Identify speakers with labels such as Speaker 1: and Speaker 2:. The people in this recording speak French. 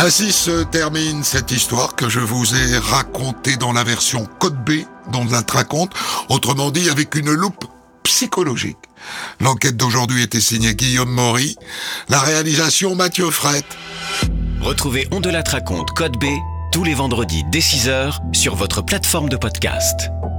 Speaker 1: Ainsi se termine cette histoire que je vous ai racontée dans la version Code B dans la raconte, autrement dit avec une loupe psychologique. L'enquête d'aujourd'hui était signée Guillaume Maury, la réalisation Mathieu Frette.
Speaker 2: Retrouvez On de la raconte Code B tous les vendredis dès 6h sur votre plateforme de podcast.